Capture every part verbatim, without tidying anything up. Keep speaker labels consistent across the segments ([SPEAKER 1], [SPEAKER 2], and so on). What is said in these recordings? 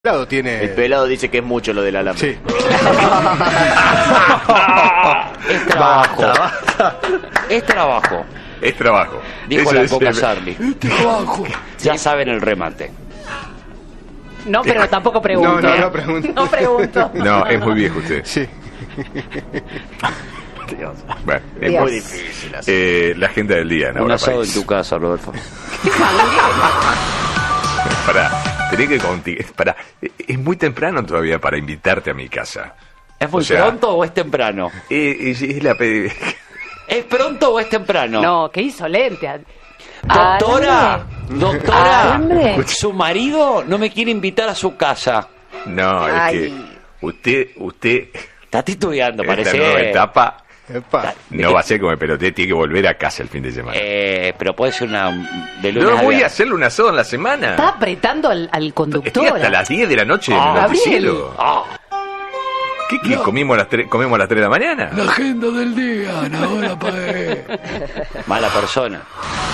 [SPEAKER 1] Pelado tiene...
[SPEAKER 2] El pelado dice que es mucho lo del alambre.
[SPEAKER 1] Sí.
[SPEAKER 3] Es trabajo.
[SPEAKER 1] Basta, basta.
[SPEAKER 3] Es trabajo.
[SPEAKER 4] Es trabajo.
[SPEAKER 3] Dijo
[SPEAKER 4] Eso
[SPEAKER 3] la
[SPEAKER 4] es-
[SPEAKER 3] Coca Charlie. Es trabajo. Ya saben el remate.
[SPEAKER 5] No, pero tampoco pregunto.
[SPEAKER 1] No, no,
[SPEAKER 5] ¿eh?
[SPEAKER 1] no pregunto.
[SPEAKER 5] No pregunto.
[SPEAKER 4] No, es muy viejo usted.
[SPEAKER 1] Sí.
[SPEAKER 4] Bueno, es
[SPEAKER 5] Dios.
[SPEAKER 4] muy difícil. así. Eh, la agenda del día, ¿no?
[SPEAKER 3] Un
[SPEAKER 4] Ahora,
[SPEAKER 3] asado
[SPEAKER 4] país.
[SPEAKER 3] en tu casa, Rodolfo.
[SPEAKER 4] Pará, tenés que conti- pará, es muy temprano todavía para invitarte a mi casa.
[SPEAKER 3] ¿Es muy
[SPEAKER 4] O sea-
[SPEAKER 3] pronto o es temprano?
[SPEAKER 4] Eh, es, es la pe-
[SPEAKER 3] ¿Es pronto o es temprano?
[SPEAKER 5] No, qué insolente.
[SPEAKER 3] Doctora, doctora,
[SPEAKER 5] ¿Alambre?
[SPEAKER 3] su marido no me quiere invitar a su casa.
[SPEAKER 4] No, es
[SPEAKER 5] Ay.
[SPEAKER 4] que usted, usted,
[SPEAKER 3] Está titubeando,
[SPEAKER 4] esta
[SPEAKER 3] parece.
[SPEAKER 4] nueva etapa
[SPEAKER 1] Epa.
[SPEAKER 4] no va a ser como el pelote, tiene que volver a casa el fin de semana.
[SPEAKER 3] Eh, pero puede ser una de lunes
[SPEAKER 4] no
[SPEAKER 3] a
[SPEAKER 4] voy a
[SPEAKER 3] viernes.
[SPEAKER 4] hacerle un asado en la semana.
[SPEAKER 5] Está apretando al, al
[SPEAKER 4] Estoy
[SPEAKER 5] conductor.
[SPEAKER 4] hasta las diez de la noche en
[SPEAKER 3] Ah,
[SPEAKER 4] el
[SPEAKER 5] Gabriel.
[SPEAKER 4] noticiero.
[SPEAKER 3] Ah,
[SPEAKER 4] ¿Qué, qué? ¿Comimos, a las tres, ¿Comemos a las tres de la mañana?
[SPEAKER 6] La agenda del día, ahora pagué.
[SPEAKER 3] mala persona.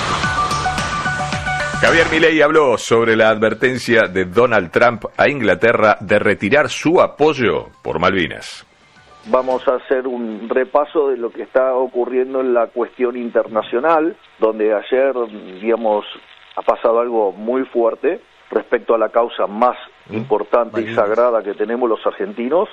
[SPEAKER 4] Javier Milei habló sobre la advertencia de Donald Trump a Inglaterra de retirar su apoyo por Malvinas.
[SPEAKER 7] Vamos a hacer un repaso de lo que está ocurriendo en la cuestión internacional, donde ayer, digamos, ha pasado algo muy fuerte respecto a la causa más importante y sagrada que tenemos los argentinos.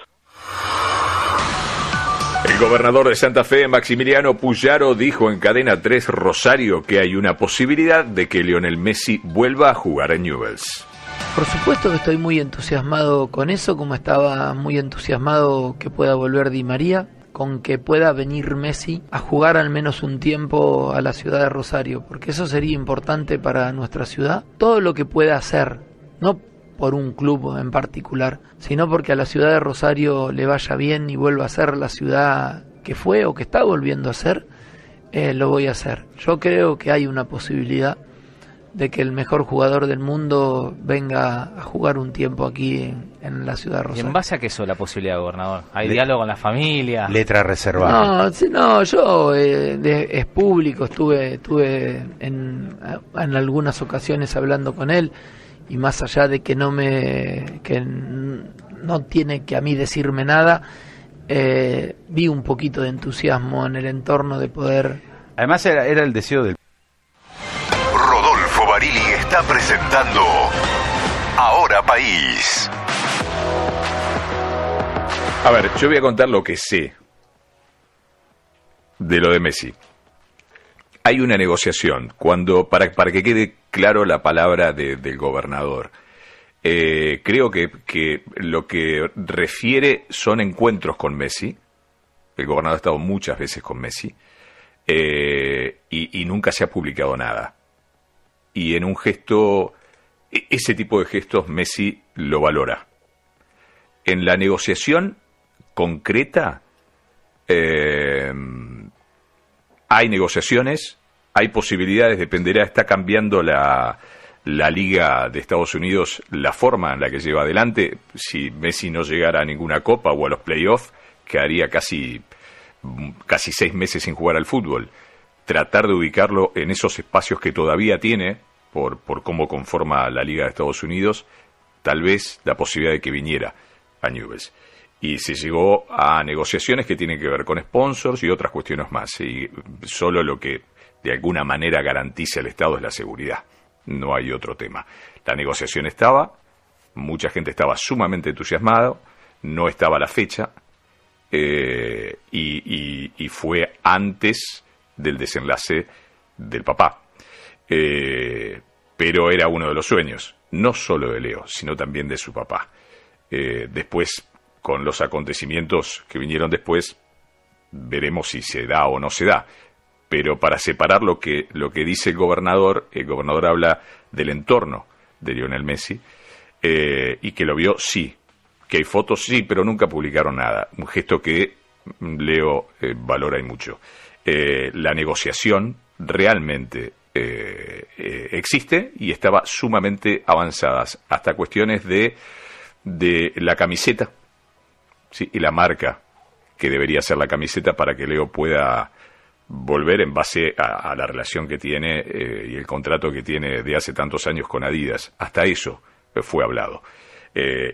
[SPEAKER 4] El gobernador de Santa Fe, Maximiliano Puyaro, dijo en Cadena tres Rosario que hay una posibilidad de que Lionel Messi vuelva a jugar en Newell's.
[SPEAKER 8] Por supuesto que estoy muy entusiasmado con eso, como estaba muy entusiasmado que pueda volver Di María, con que pueda venir Messi a jugar al menos un tiempo a la ciudad de Rosario, porque eso sería importante para nuestra ciudad. Todo lo que pueda hacer, no por un club en particular, sino porque a la ciudad de Rosario le vaya bien y vuelva a ser la ciudad que fue o que está volviendo a ser, eh, lo voy a hacer. Yo creo que hay una posibilidad de que el mejor jugador del mundo venga a jugar un tiempo aquí en, en la ciudad de
[SPEAKER 9] ¿Y
[SPEAKER 8] Rosario.
[SPEAKER 9] en base a qué eso la posibilidad, gobernador? ¿Hay
[SPEAKER 6] Le-
[SPEAKER 9] diálogo con la familia?
[SPEAKER 6] Letra reservada.
[SPEAKER 8] No, sí, no, yo eh, de- es público, estuve, estuve en, en algunas ocasiones hablando con él y más allá de que no me, que n- no tiene que a mí decirme nada, eh, vi un poquito de entusiasmo en el entorno de poder.
[SPEAKER 6] Además era, era el deseo del...
[SPEAKER 10] Rodolfo Barili está presentando Ahora País.
[SPEAKER 4] A ver, yo voy a contar lo que sé de lo de Messi. Hay una negociación, cuando para, para que quede claro la palabra de, del gobernador. Eh, creo que, que lo que refiere son encuentros con Messi. El gobernador ha estado muchas veces con Messi. Eh, y, y nunca se ha publicado nada. Y en un gesto, e- ese tipo de gestos Messi lo valora. En la negociación concreta, eh, hay negociaciones, hay posibilidades, dependerá, está cambiando la, la Liga de Estados Unidos, la forma en la que lleva adelante. Si Messi no llegara a ninguna copa o a los playoffs, quedaría casi, casi seis meses sin jugar al fútbol. Tratar de ubicarlo en esos espacios que todavía tiene, por, por cómo conforma la Liga de Estados Unidos, tal vez la posibilidad de que viniera a Newell's. Y se llegó a negociaciones que tienen que ver con sponsors y otras cuestiones más. Y solo lo que de alguna manera garantiza el Estado es la seguridad. No hay otro tema. La negociación estaba, mucha gente estaba sumamente entusiasmada, no estaba la fecha, eh, y, y, y fue antes del desenlace del papá. Eh, pero era uno de los sueños, no solo de Leo, sino también de su papá. Eh, después, con los acontecimientos que vinieron después, veremos si se da o no se da. Pero para separar lo que, lo que dice el gobernador, el gobernador habla del entorno de Lionel Messi, eh, y que lo vio, sí. Que hay fotos, sí, pero nunca publicaron nada. Un gesto que Leo eh, valora y mucho. Eh, la negociación realmente eh, eh, existe y estaba sumamente avanzadas, hasta cuestiones de, de la camiseta, ¿sí? Y la marca que debería ser la camiseta para que Leo pueda volver en base a, a la relación que tiene eh, y el contrato que tiene de hace tantos años con Adidas. Hasta eso fue hablado. eh,